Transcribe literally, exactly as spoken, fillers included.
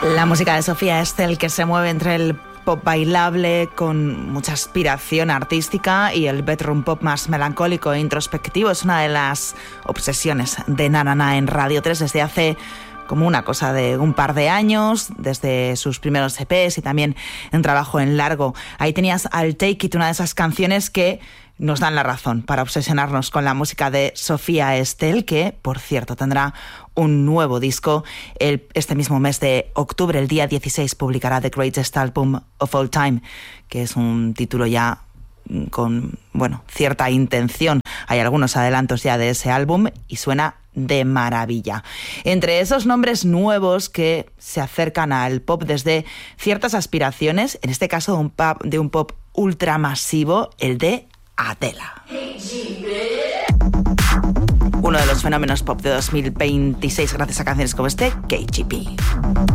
La música de Sofía Estelle, que se mueve entre el pop bailable con mucha aspiración artística y el bedroom pop más melancólico e introspectivo, es una de las obsesiones de Na Na Na en Radio tres desde hace como una cosa de un par de años, desde sus primeros E Pes y también en trabajo en largo. Ahí tenías I'll Take It, una de esas canciones que nos dan la razón para obsesionarnos con la música de Sofía Estelle, que, por cierto, tendrá un nuevo disco el, este mismo mes de octubre. El día dieciséis publicará The Greatest Album of All Time, que es un título ya con, bueno, cierta intención. Hay algunos adelantos ya de ese álbum y suena de maravilla. Entre esos nombres nuevos que se acercan al pop desde ciertas aspiraciones, en este caso de un pop, de un pop ultramasivo, el de Adela. Uno de los fenómenos pop de dos mil veintiséis gracias a canciones como este, K G B.